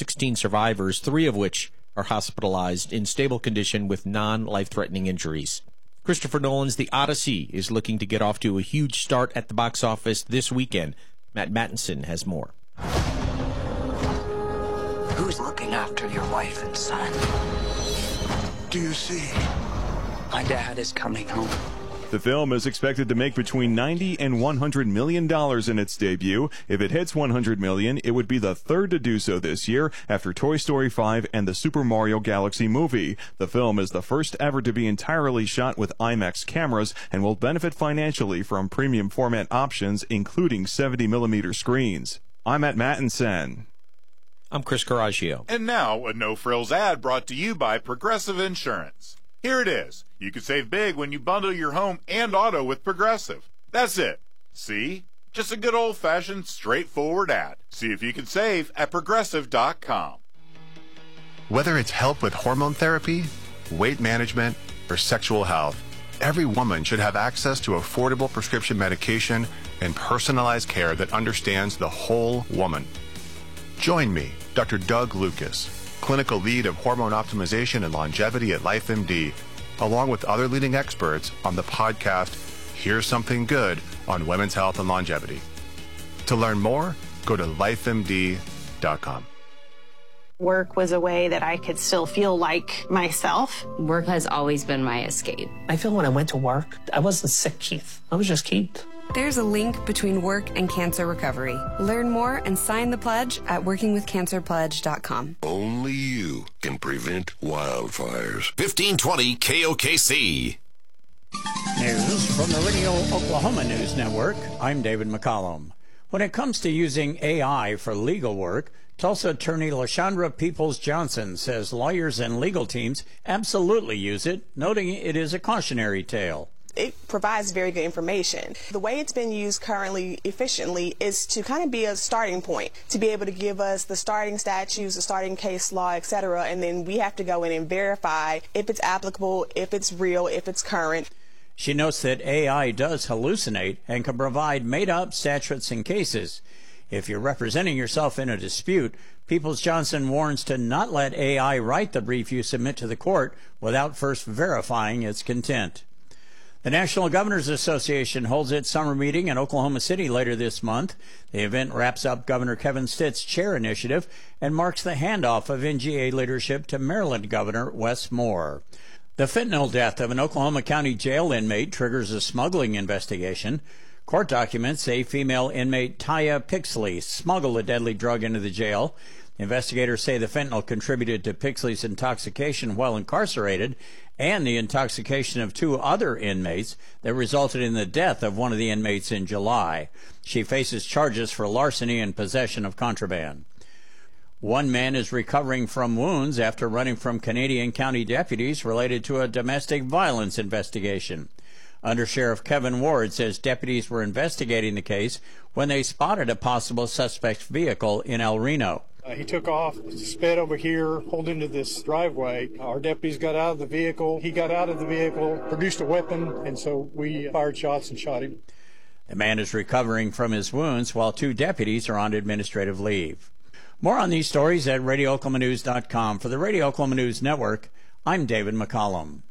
16 survivors, 3 of which are hospitalized in stable condition with non-life-threatening injuries. Christopher Nolan's The Odyssey is looking to get off to a huge start at the box office this weekend. Matt Mattinson has more. Who's looking after your wife and son? Do you see? My dad is coming home. The film is expected to make between $90 and $100 million in its debut. If it hits $100 million, it would be the third to do so this year after Toy Story 5 and the Super Mario Galaxy movie. The film is the first ever to be entirely shot with IMAX cameras and will benefit financially from premium format options, including 70mm screens. I'm Matt Mattinson. I'm Chris Coraggio. And now, a no-frills ad brought to you by Progressive Insurance. Here it is. You can save big when you bundle your home and auto with Progressive. That's it. See? Just a good old-fashioned, straightforward ad. See if you can save at Progressive.com. Whether it's help with hormone therapy, weight management, or sexual health, every woman should have access to affordable prescription medication and personalized care that understands the whole woman. Join me, Dr. Doug Lucas, clinical lead of hormone optimization and longevity at LifeMD, along with other leading experts on the podcast Here's Something Good on Women's Health and Longevity. To learn more, go to lifemd.com. Work was a way that I could still feel like myself. Work has always been my escape. I feel when I went to work, I wasn't sick, Keith. I was just Keith. There's a link between work and cancer recovery. Learn more and sign the pledge at workingwithcancerpledge.com. Only you can prevent wildfires. 1520 KOKC. News from the Radio Oklahoma News Network. I'm David McCollum. When it comes to using AI for legal work, Tulsa attorney LaShondra Peoples-Johnson says lawyers and legal teams absolutely use it, noting it is a cautionary tale. It provides very good information. The way it's been used currently efficiently is to kind of be a starting point, to be able to give us the starting statutes, the starting case law, etc., and then we have to go in and verify if it's applicable, if it's real, if it's current. She notes that AI does hallucinate and can provide made-up statutes and cases. If you're representing yourself in a dispute, Peoples-Johnson warns to not let AI write the brief you submit to the court without first verifying its content. The National Governors Association holds its summer meeting in Oklahoma City later this month. The event wraps up Governor Kevin Stitt's chair initiative and marks the handoff of NGA leadership to Maryland Governor Wes Moore. The fentanyl death of an Oklahoma County jail inmate triggers a smuggling investigation. Court documents say female inmate Taya Pixley smuggled a deadly drug into the jail. Investigators say the fentanyl contributed to Pixley's intoxication while incarcerated and the intoxication of 2 other inmates that resulted in the death of one of the inmates in July. She faces charges for larceny and possession of contraband. One man is recovering from wounds after running from Canadian County deputies related to a domestic violence investigation. Undersheriff Kevin Ward says deputies were investigating the case when they spotted a possible suspect's vehicle in El Reno. He took off, sped over here, pulled into this driveway. Our deputies got out of the vehicle. He got out of the vehicle, produced a weapon, and so we fired shots and shot him. The man is recovering from his wounds while 2 deputies are on administrative leave. More on these stories at RadioOklahomaNews.com. For the Radio Oklahoma News Network, I'm David McCollum.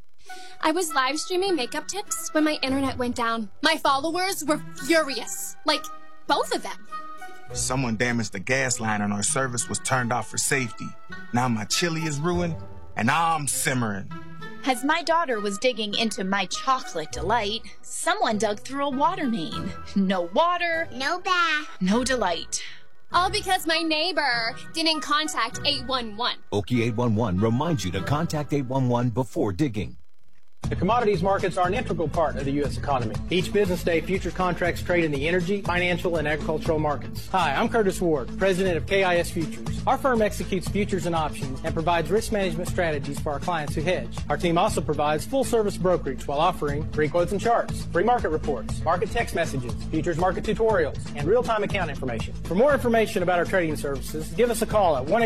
I was live streaming makeup tips when my internet went down. My followers were furious. Like, both of them. Someone damaged the gas line and our service was turned off for safety. Now my chili is ruined and I'm simmering. As my daughter was digging into my chocolate delight, someone dug through a water main. No water, no bath, no delight. All because my neighbor didn't contact 811. Okie 811 reminds you to contact 811 before digging. The commodities markets are an integral part of the U.S. economy. Each business day, futures contracts trade in the energy, financial, and agricultural markets. Hi, I'm Curtis Ward, president of KIS Futures. Our firm executes futures and options and provides risk management strategies for our clients who hedge. Our team also provides full-service brokerage while offering free quotes and charts, free market reports, market text messages, futures market tutorials, and real-time account information. For more information about our trading services, give us a call at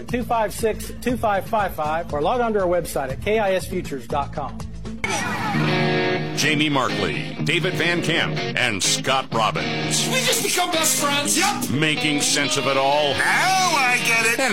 1-800-256-2555 or log on to our website at KISFutures.com. Jamie Markley, David Van Camp, and Scott Robbins. We just become best friends. Yep. Making sense of it all. Now I get it.